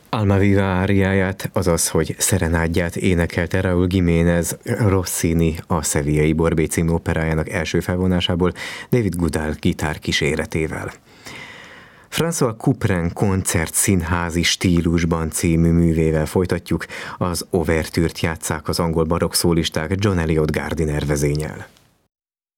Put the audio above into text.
Alma Viva áriáját, azaz, hogy szerenádját énekelte Raúl Jiménez Rossini a Sevillai Borbé című operájának első felvonásából David Goodall gitár kíséretével. François Couperin koncert színházi stílusban című művével folytatjuk, az Ouvertűrt játsszák az angol barokk szólisták John Eliot Gardiner vezényel.